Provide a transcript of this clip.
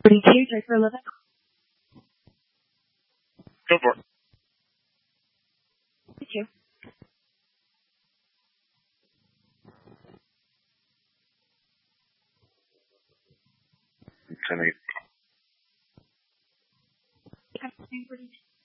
What do you do for a living? Go for it. Me too. Tonight. I'm saying, what do you do?